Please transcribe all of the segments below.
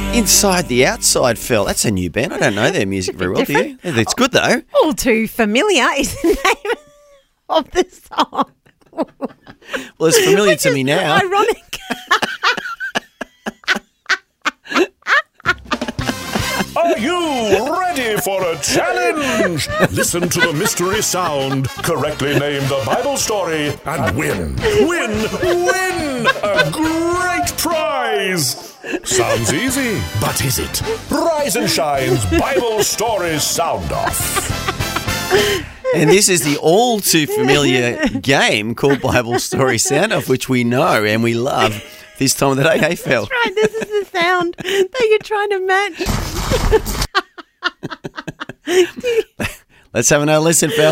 Inside the Outside, Phil. That's a new band. I don't know their music very well, do you? It's good, though. All too familiar is the name of the song. Well, it's familiar to me now. Ironic. Are you ready for a challenge? Listen to the mystery sound, correctly name the Bible story, and win a great prize. Sounds easy, but is it? Rise and Shine's Bible Stories Sound Off. And this is the all too familiar game called Bible Story Sound Off, which we know and we love this time of the day. Hey, Phil. That's right. This is the sound that you're trying to match. Let's have another listen, Phil.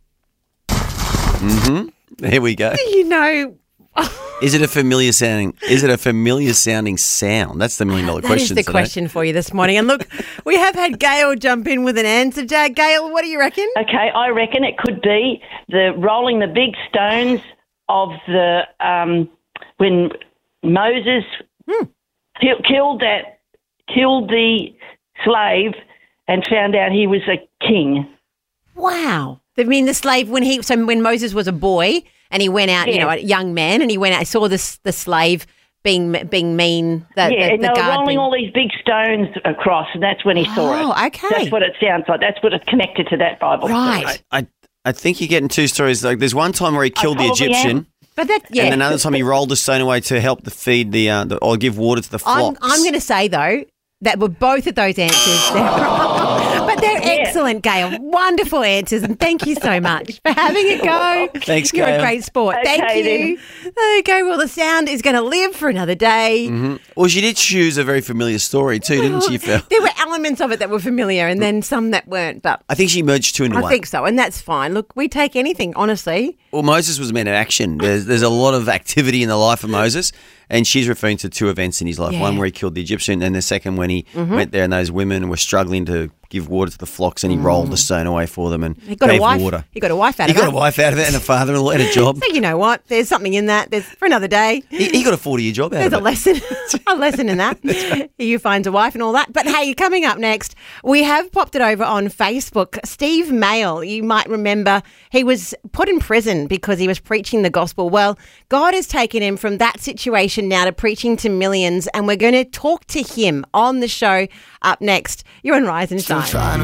There we go. You know. Is it a familiar sounding? Is it a familiar sounding sound? That's the $1 million question. That is the question for you this morning. And look, we have had Gail jump in with an answer. Gail, what do you reckon? Okay, I reckon it could be the rolling the big stones of the when Moses killed the slave and found out he was a king. Wow. I mean, the slave when Moses was a boy and he went out, a young man, and he went out, saw the slave being mean. They were rolling all these big stones across, and that's when he saw it. Oh, okay. That's what it sounds like. That's what it's connected to that Bible story. I think you're getting two stories. Like, there's one time where he killed the Egyptian. But that, And another time he rolled the stone away to help feed or give water to the flocks. I'm going to say, though, that were both of those answers. But they're excellent, Gail. Wonderful answers, and thank you so much for having a go. Thanks, You're Gail. a great sport. Okay, Thank you. Okay, well, the sound is going to live for another day. Well, she did choose a very familiar story too, didn't she, Phil? There were elements of it that were familiar and then some that weren't, but I think she merged two into one. I think so, and that's fine. Look, we take anything, honestly. Well, Moses was a man in action. There's a lot of activity in the life of Moses, and she's referring to two events in his life. Yeah. One where he killed the Egyptian, and the second when he went there and those women were struggling to give water to the flocks, and he rolled the stone away for them and He got gave a wife. water. He got a wife out He of it. got a wife out of it and a father-in-law and a job. So you know what? There's something in that. There's for another day. He got a 40-year job out There's a of it. lesson, a lesson in that. You find a wife and all that. But hey, coming up next, we have popped it over on Facebook. Steve Mail, you might remember, he was put in prison because he was preaching the gospel. Well, God has taken him from that situation now to preaching to millions, and we're going to talk to him on the show up next. You're on Rise and Shine.